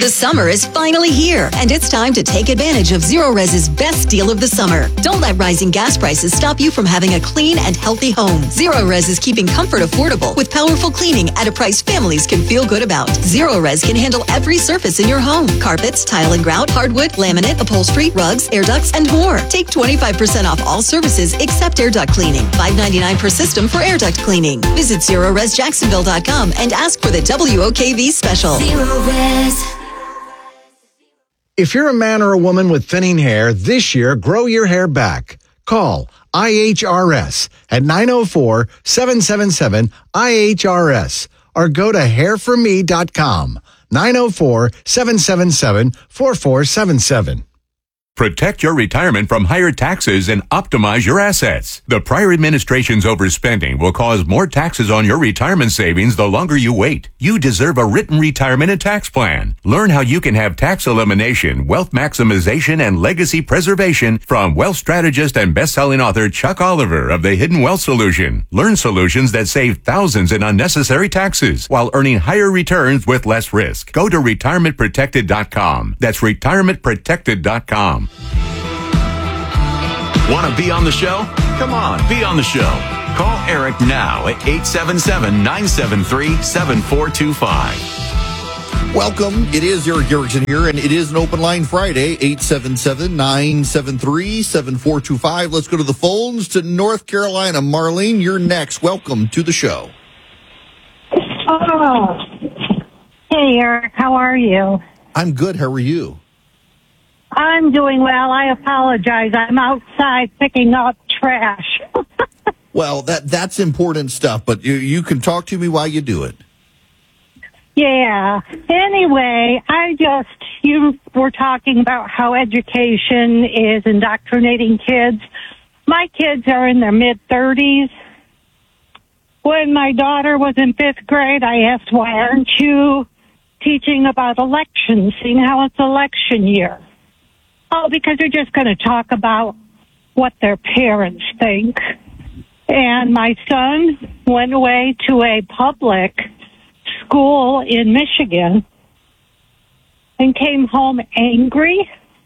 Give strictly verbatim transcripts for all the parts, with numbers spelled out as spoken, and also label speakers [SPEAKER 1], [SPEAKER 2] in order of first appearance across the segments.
[SPEAKER 1] The summer is finally here, and it's time to take advantage of Zerorez's best deal of the summer. Don't let rising gas prices stop you from having a clean and healthy home. Zerorez is keeping comfort affordable with powerful cleaning at a price families can feel good about. Zerorez can handle every surface in your home. Carpets, tile and grout, hardwood, laminate, upholstery, rugs, air ducts, and more. Take twenty-five percent off all services except air duct cleaning. five ninety-nine per system for air duct cleaning. Visit Zerorez Jacksonville dot com and ask for the W O K V special. Zerorez.
[SPEAKER 2] If you're a man or a woman with thinning hair, this year, grow your hair back. Call I H R S at nine oh four, seven seven seven, I H R S or go to hair for me dot com. nine oh four, seven seven seven, four four seven seven.
[SPEAKER 3] Protect your retirement from higher taxes and optimize your assets. The prior administration's overspending will cause more taxes on your retirement savings the longer you wait. You deserve a written retirement and tax plan. Learn how you can have tax elimination, wealth maximization, and legacy preservation from wealth strategist and best-selling author Chuck Oliver of The Hidden Wealth Solution. Learn solutions that save thousands in unnecessary taxes while earning higher returns with less risk. Go to retirement protected dot com. That's retirement protected dot com.
[SPEAKER 4] Want to be on the show? Come on, be on the show. Call Eric now at eight seven seven, nine seven three, seven four two five.
[SPEAKER 5] Welcome. It is Eric Erickson here, and it is an open line Friday, eight seven seven, nine seven three, seven four two five. Let's go to the phones to North Carolina. Marlene, you're next. Welcome to the show.
[SPEAKER 6] Oh, hey, Eric. How are you?
[SPEAKER 5] I'm good. How are you?
[SPEAKER 6] I'm doing well. I apologize. I'm outside picking up trash.
[SPEAKER 5] Well, that that's important stuff, but you, you can talk to me while you do it.
[SPEAKER 6] Yeah. Anyway, I just, you were talking about how education is indoctrinating kids. My kids are in their mid-thirties. When my daughter was in fifth grade, I asked, why aren't you teaching about elections, seeing how it's election year? Oh, because they're just going to talk about what their parents think. And my son went away to a public school in Michigan and came home angry,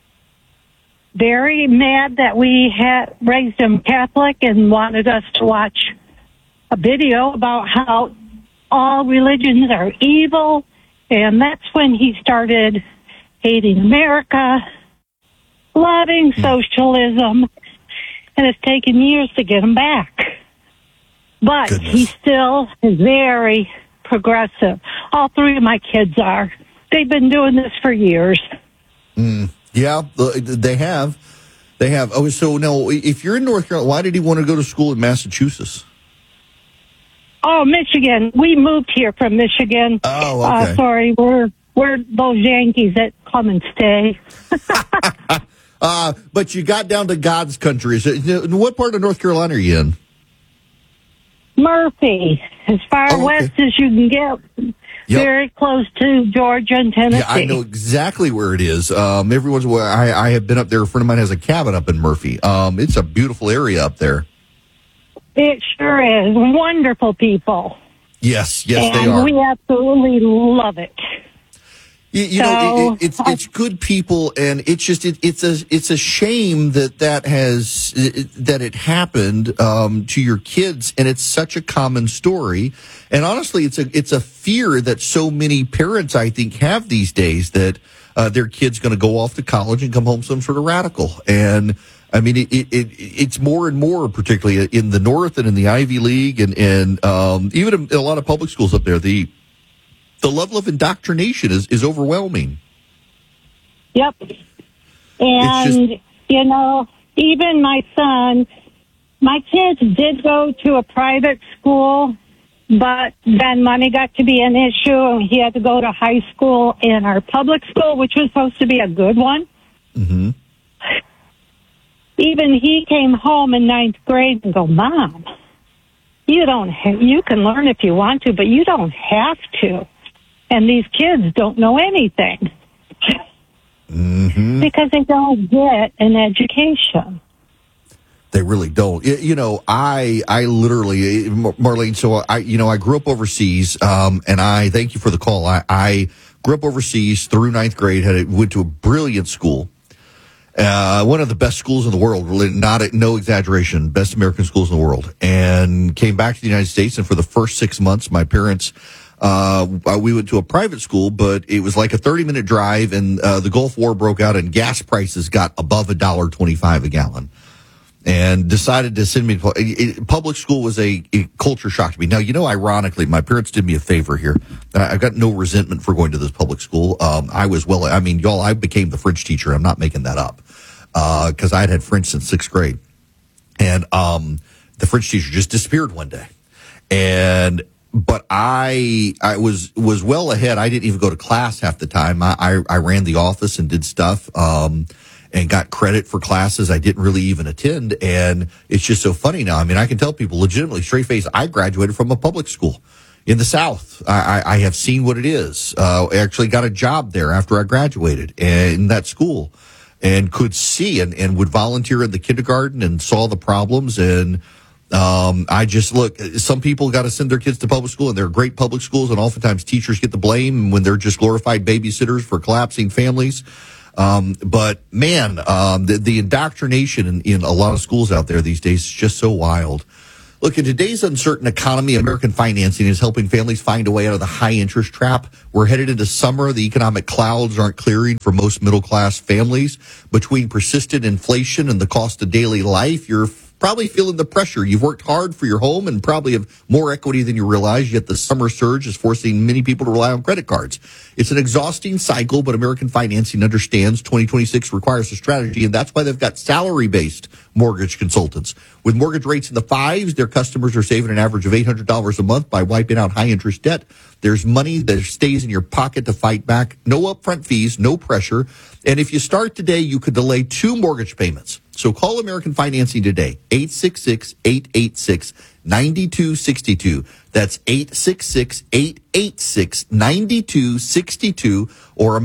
[SPEAKER 6] very mad that we had raised him Catholic and wanted us to watch a video about how all religions are evil. And that's when he started hating America, loving socialism, and it's taken years to get him back. But
[SPEAKER 5] Goodness.
[SPEAKER 6] He still is very progressive. All three of my kids are. They've been doing this for years.
[SPEAKER 5] Mm, yeah, they have. They have. Oh, so now, if you're in North Carolina, why did he want to go to school in Massachusetts?
[SPEAKER 6] Oh, Michigan. We moved here from Michigan.
[SPEAKER 5] Oh, okay.
[SPEAKER 6] Uh, sorry, we're we're those Yankees that come and stay.
[SPEAKER 5] uh, but you got down to God's country. Is it, what part of North Carolina are you in?
[SPEAKER 6] Murphy, as far
[SPEAKER 5] oh, okay.
[SPEAKER 6] west as you can get. Yep. Very close to Georgia and Tennessee.
[SPEAKER 5] Yeah, I know exactly where it is. Um, every once in a while, I, I have been up there. A friend of mine has a cabin up in Murphy. Um, it's a beautiful area up there.
[SPEAKER 6] It sure is. Wonderful people.
[SPEAKER 5] Yes, yes,
[SPEAKER 6] and
[SPEAKER 5] they are.
[SPEAKER 6] We absolutely love it.
[SPEAKER 5] You, you
[SPEAKER 6] so,
[SPEAKER 5] know, it, it, it's it's good people, and it's just it, it's a it's a shame that that has it, that it happened um, to your kids, and it's such a common story. And honestly, it's a it's a fear that so many parents, I think, have these days that uh, their kid's going to go off to college and come home some sort of radical. And I mean, it, it, it it's more and more, particularly in the North and in the Ivy League, and and um, even in a lot of public schools up there. The The level of indoctrination is, is overwhelming.
[SPEAKER 6] Yep. And, just, you know, even my son, my kids did go to a private school, but then money got to be an issue, and he had to go to high school in our public school, which was supposed to be a good one.
[SPEAKER 5] Mm-hmm.
[SPEAKER 6] Even he came home in ninth grade and go, Mom, you don't ha- you can learn if you want to, but you don't have to. And these kids don't know anything
[SPEAKER 5] mm-hmm.
[SPEAKER 6] because they don't get an education.
[SPEAKER 5] They really don't. You know, I I literally, Marlene, so I, you know, I grew up overseas, um, and I, thank you for the call. I, I grew up overseas through ninth grade, had a, went to a brilliant school. Uh, one of the best schools in the world, really, not a, no exaggeration, best American schools in the world, and came back to the United States. And for the first six months, my parents, uh, we went to a private school, but it was like a thirty minute drive, and uh, the Gulf War broke out, and gas prices got above a dollar twenty-five a gallon. And decided to send me to public school. Was a, a culture shock to me. Now, you know, ironically, my parents did me a favor here. I've got no resentment for going to this public school. Um, I was well, I mean, y'all, I became the French teacher. I'm not making that up. Uh, cause I had had French since sixth grade. And, um, the French teacher just disappeared one day. And, but I, I was, was well ahead. I didn't even go to class half the time. I, I, I ran the office and did stuff. Um, and got credit for classes I didn't really even attend. And it's just so funny now. I mean, I can tell people legitimately, straight face, I graduated from a public school in the South. I, I have seen what it is. Uh, I actually got a job there after I graduated in that school and could see and, and would volunteer in the kindergarten and saw the problems. And um, I just look, some people got to send their kids to public school, and they're great public schools, and oftentimes teachers get the blame when they're just glorified babysitters for collapsing families. Um, but man, um, the, the indoctrination in, in a lot of schools out there these days is just so wild. Look, in today's uncertain economy, American Financing is helping families find a way out of the high interest trap. We're headed into summer. The economic clouds aren't clearing for most middle class families. Between persistent inflation and the cost of daily life, you're probably feeling the pressure. You've worked hard for your home and probably have more equity than you realize, yet the summer surge is forcing many people to rely on credit cards. It's an exhausting cycle, but American Financing understands twenty twenty-six requires a strategy, and that's why they've got salary-based mortgage consultants. With mortgage rates in the fives, their customers are saving an average of eight hundred dollars a month by wiping out high-interest debt. There's money that stays in your pocket to fight back. No upfront fees, no pressure. And if you start today, you could delay two mortgage payments. So call American Financing today, eight six six, eight eight six, nine two six two. That's eight six six, eight eight six, nine two six two or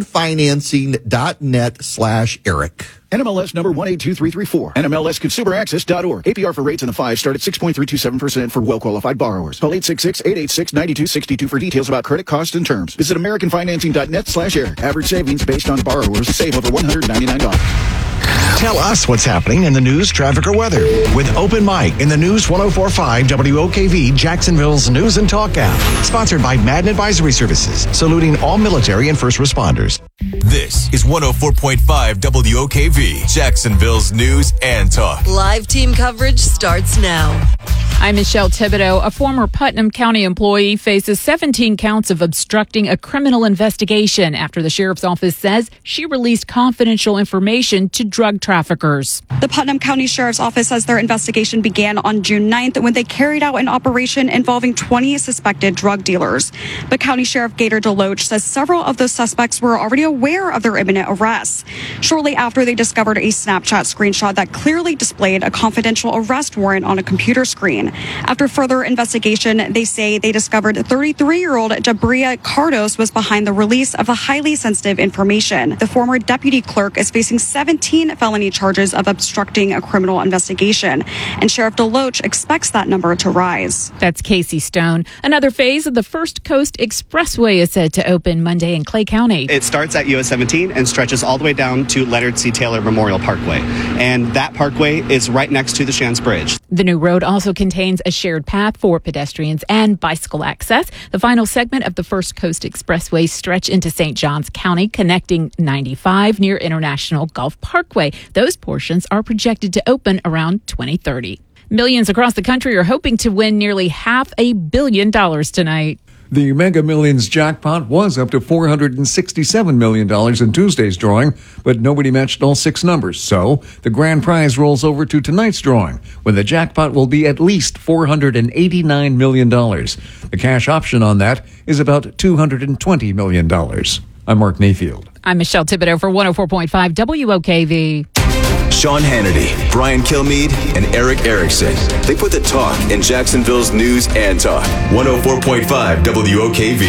[SPEAKER 5] americanfinancing.net slash Eric.
[SPEAKER 7] N M L S number one eight two three three four. N M L S consumer access dot org. A P R for rates in the five start at six point three two seven percent for well-qualified borrowers. Call eight six six, eight eight six, nine two six two for details about credit costs and terms. Visit americanfinancing.net slash Eric. Average savings based on borrowers save over one hundred ninety-nine dollars.
[SPEAKER 2] Tell us what's happening in the news, traffic, or weather with Open Mic in the News one oh four point five W O K V, Jacksonville's News and Talk app. Sponsored by Madden Advisory Services, saluting all military and first responders.
[SPEAKER 8] This is one oh four point five W O K V, Jacksonville's News and Talk.
[SPEAKER 1] Live team coverage starts now.
[SPEAKER 9] I'm Michelle Thibodeau. A former Putnam County employee faces seventeen counts of obstructing a criminal investigation after the sheriff's office says she released confidential information to drug traffickers.
[SPEAKER 10] The Putnam County Sheriff's Office says their investigation began on June ninth when they carried out an operation involving twenty suspected drug dealers. But County Sheriff Gator DeLoach says several of those suspects were already aware of their imminent arrests. Shortly after, they discovered a Snapchat screenshot that clearly displayed a confidential arrest warrant on a computer screen. After further investigation, they say they discovered thirty-three-year-old Jabria Cardos was behind the release of the highly sensitive information. The former deputy clerk is facing seventeen felony charges of obstructing a criminal investigation, and Sheriff DeLoach expects that number to rise.
[SPEAKER 9] That's Casey Stone. Another phase of the First Coast Expressway is set to open Monday in Clay County.
[SPEAKER 11] It starts at U S seventeen and stretches all the way down to Leonard C. Taylor Memorial Parkway, and that parkway is right next to the Shands Bridge.
[SPEAKER 9] The new road also contains a shared path for pedestrians and bicycle access. The final segment of the First Coast Expressway stretch into Saint Johns County, connecting ninety-five near International Gulf Parkway. Those portions are projected to open around twenty thirty. Millions across the country are hoping to win nearly half a billion dollars tonight.
[SPEAKER 12] The Mega Millions jackpot was up to four hundred sixty-seven million dollars in Tuesday's drawing, but nobody matched all six numbers. So the grand prize rolls over to tonight's drawing, when the jackpot will be at least four hundred eighty-nine million dollars. The cash option on that is about two hundred twenty million dollars. I'm Mark Mayfield.
[SPEAKER 9] I'm Michelle Thibodeau for one oh four point five W O K V.
[SPEAKER 8] Sean Hannity, Brian Kilmeade, and Eric Erickson. They put the talk in Jacksonville's News and Talk. one oh four point five W O K V.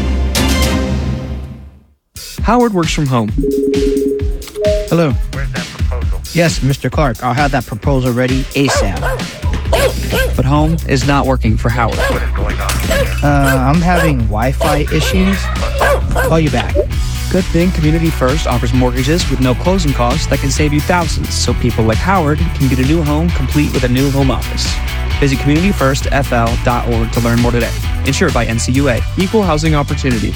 [SPEAKER 13] Howard works from home. Hello.
[SPEAKER 14] Where's that proposal?
[SPEAKER 13] Yes, Mister Clark. I'll have that proposal ready ASAP. But home is not working for Howard.
[SPEAKER 14] What is going on?
[SPEAKER 13] Uh, I'm having Wi-Fi issues. Call you back.
[SPEAKER 14] Good thing Community First offers mortgages with no closing costs that can save you thousands, so people like Howard can get a new home complete with a new home office. Visit community first f l dot org to learn more today. Insured by N C U A. Equal Housing Opportunity.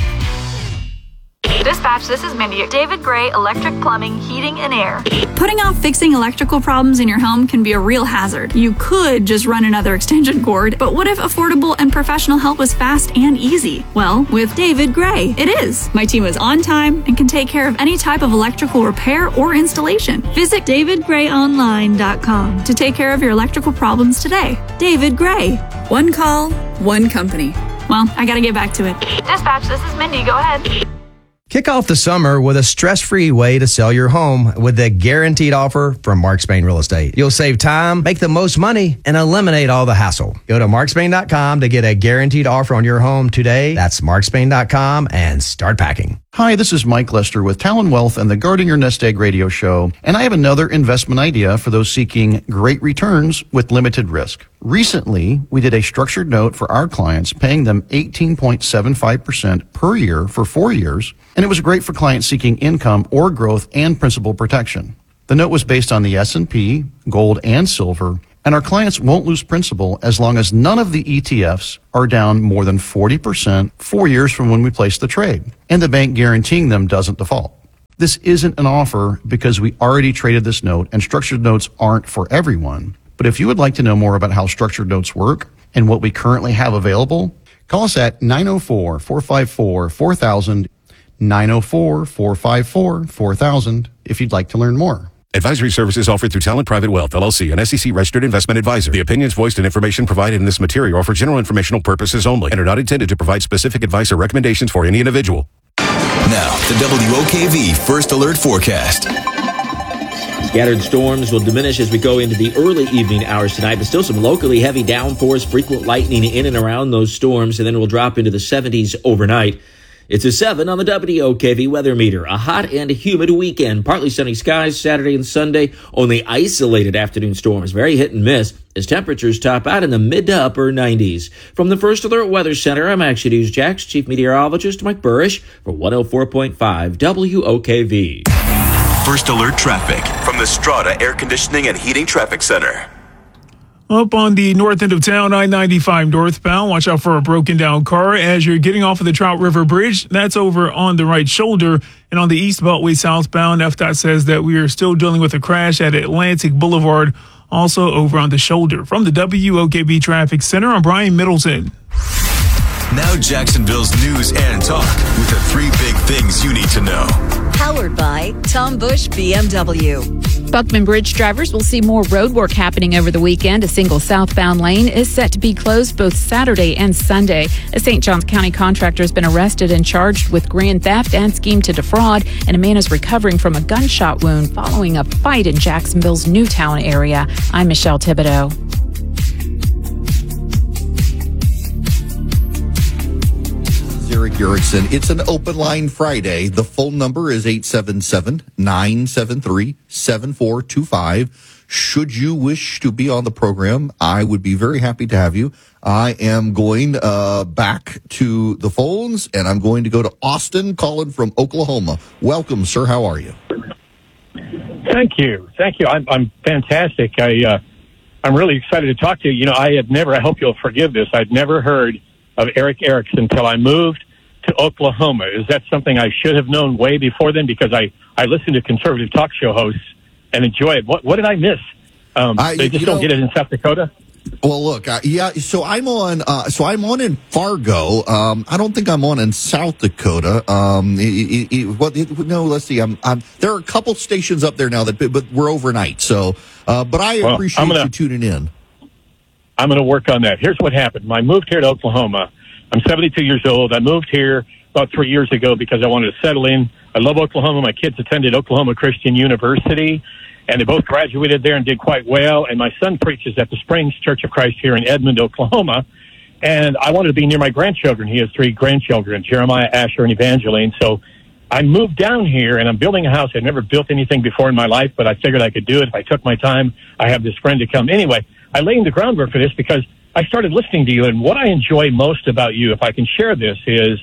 [SPEAKER 15] Dispatch, this is Mindy. David Gray, Electric Plumbing, Heating and Air.
[SPEAKER 16] Putting off fixing electrical problems in your home can be a real hazard. You could just run another extension cord, but what if affordable and professional help was fast and easy? Well, with David Gray, it is. My team is on time and can take care of any type of electrical repair or installation. Visit david gray online dot com to take care of your electrical problems today. David Gray. One call, one company. Well, I gotta get back to it.
[SPEAKER 15] Dispatch, this is Mindy. Go ahead.
[SPEAKER 17] Kick off the summer with a stress-free way to sell your home with the guaranteed offer from Mark Spain Real Estate. You'll save time, make the most money, and eliminate all the hassle. Go to mark spain dot com to get a guaranteed offer on your home today. That's mark spain dot com and start packing.
[SPEAKER 18] Hi, this is Mike Lester with Talon Wealth and the Guarding Your Nest Egg radio show, and I have another investment idea for those seeking great returns with limited risk. Recently, we did a structured note for our clients, paying them eighteen point seven five percent per year for four years, and it was great for clients seeking income or growth and principal protection. The note was based on the S and P, gold, and silver, and our clients won't lose principal as long as none of the E T Fs are down more than forty percent four years from when we placed the trade, and the bank guaranteeing them doesn't default. This isn't an offer because we already traded this note, and structured notes aren't for everyone. But if you would like to know more about how structured notes work and what we currently have available, call us at nine oh four, four five four, four thousand, nine oh four, four five four, four thousand if you'd like to learn more.
[SPEAKER 19] Advisory services offered through Talent Private Wealth, L L C, an S E C-registered investment advisor. The opinions voiced and information provided in this material are for general informational purposes only and are not intended to provide specific advice or recommendations for any individual.
[SPEAKER 8] Now, the W O K V First Alert Forecast.
[SPEAKER 20] Scattered storms will diminish as we go into the early evening hours tonight, but still some locally heavy downpours, frequent lightning in and around those storms, and then we'll drop into the seventies overnight. It's a seven on the W O K V weather meter. A hot and humid weekend. Partly sunny skies Saturday and Sunday. Only isolated afternoon storms. Very hit and miss as temperatures top out in the mid to upper nineties. From the First Alert Weather Center, I'm Action News Jax Chief Meteorologist Mike Burrish for one oh four point five W O K V.
[SPEAKER 8] First Alert Traffic from the Strata Air Conditioning and Heating Traffic Center.
[SPEAKER 21] Up on the north end of town, I ninety-five northbound. Watch out for a broken down car as you're getting off of the Trout River Bridge. That's over on the right shoulder. And on the East Beltway southbound, F D O T says that we are still dealing with a crash at Atlantic Boulevard, also over on the shoulder. From the W O K V Traffic Center, I'm Brian Middleton.
[SPEAKER 8] Now Jacksonville's news and talk with the three big things you need to know.
[SPEAKER 1] Powered by Tom Bush B M W.
[SPEAKER 9] Buckman Bridge drivers will see more road work happening over the weekend. A single southbound lane is set to be closed both Saturday and Sunday. A Saint Johns County contractor has been arrested and charged with grand theft and scheme to defraud, and a man is recovering from a gunshot wound following a fight in Jacksonville's Newtown area. I'm Michelle Thibodeau.
[SPEAKER 5] Eric Erickson. It's an open line Friday. The phone number is eight seven seven, nine seven three, seven four two five. Should you wish to be on the program, I would be very happy to have you. I am going uh, back to the phones, and I'm going to go to Austin, calling from Oklahoma. Welcome, sir. How are you?
[SPEAKER 22] Thank you. Thank you. I'm, I'm fantastic. I, uh, I'm really excited to talk to you. You know, I had never, I hope you'll forgive this, I'd never heard of Eric Erickson until I moved to Oklahoma. Is that something I should have known way before then? Because I, I listen to conservative talk show hosts and enjoy it. What what did I miss? Um, I, they just don't know, get it in South Dakota?
[SPEAKER 5] Well, look, uh, yeah, so I'm on, uh, so I'm on in Fargo. Um, I don't think I'm on in South Dakota. Um, it, it, it, what, it, no, let's see. I'm, I'm, there are a couple stations up there now that, but we're overnight. So, uh, but I well, appreciate gonna, you tuning in.
[SPEAKER 22] I'm going to work on that. Here's what happened. I moved here to Oklahoma. I'm seventy-two years old. I moved here about three years ago because I wanted to settle in. I love Oklahoma. My kids attended Oklahoma Christian University, and they both graduated there and did quite well. And my son preaches at the Springs Church of Christ here in Edmond, Oklahoma. And I wanted to be near my grandchildren. He has three grandchildren, Jeremiah, Asher, and Evangeline. So I moved down here, and I'm building a house. I'd never built anything before in my life, but I figured I could do it if I took my time. I have this friend to come. Anyway, I laid the groundwork for this because I started listening to you, and what I enjoy most about you, if I can share this, is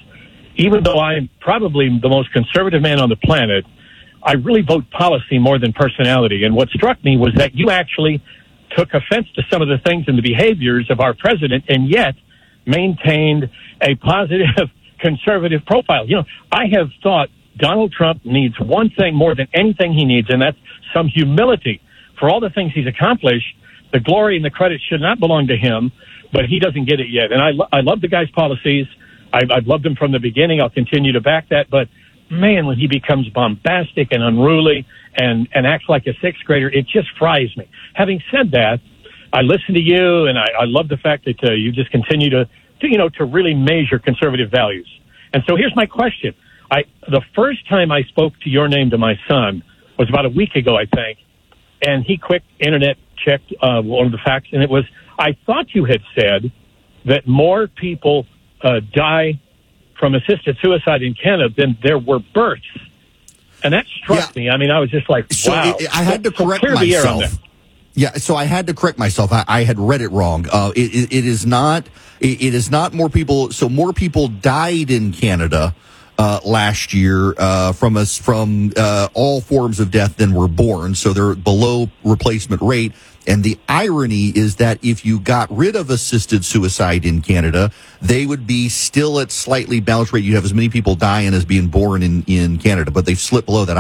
[SPEAKER 22] even though I'm probably the most conservative man on the planet, I really vote policy more than personality. And what struck me was that you actually took offense to some of the things and the behaviors of our president, and yet maintained a positive conservative profile. You know, I have thought Donald Trump needs one thing more than anything he needs, and that's some humility. For all the things he's accomplished, the glory and the credit should not belong to him, but he doesn't get it yet. And I, lo- I love the guy's policies. I've, I've loved him from the beginning. I'll continue to back that. But, man, when he becomes bombastic and unruly and, and acts like a sixth grader, it just fries me. Having said that, I listen to you, and I, I love the fact that uh, you just continue to, to, you know, to really measure conservative values. And so here's my question. I, the first time I spoke to your name to my son was about a week ago, I think, and he quick internet checked uh, one of the facts, and it was, I thought you had said that more people uh, die from assisted suicide in Canada than there were births. And that struck yeah. me. I mean, I was just like,
[SPEAKER 5] so
[SPEAKER 22] wow.
[SPEAKER 5] It, I had to
[SPEAKER 22] so
[SPEAKER 5] correct
[SPEAKER 22] clear the air on
[SPEAKER 5] myself.
[SPEAKER 22] that.
[SPEAKER 5] Yeah, so I had to correct myself. I, I had read it wrong. Uh, it, it, it is not. It, it is not more people. So more people died in Canada uh, last year uh, from us from uh, all forms of death than were born. So they're below replacement rate. And the irony is that if you got rid of assisted suicide in Canada, they would be still at slightly balanced rate. You have as many people dying as being born in, in Canada, but they've slipped below that.